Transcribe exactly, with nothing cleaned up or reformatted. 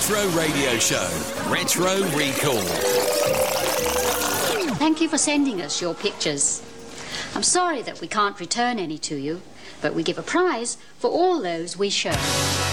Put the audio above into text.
Retro Radio Show, Retro Recall. Thank you for sending us your pictures. I'm sorry that we can't return any to you, but we give a prize for all those we show.